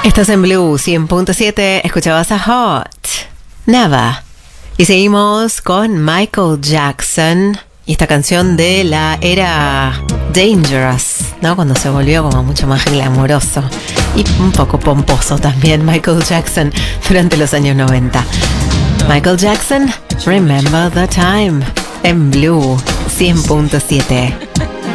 Estás en Blue 100.7, escuchabas a Hot, Never. Y seguimos con Michael Jackson y esta canción de la era Dangerous, ¿no? Cuando se volvió como mucho más glamoroso y un poco pomposo también Michael Jackson durante los años 90. Michael Jackson, Remember the Time, en Blue 100.7.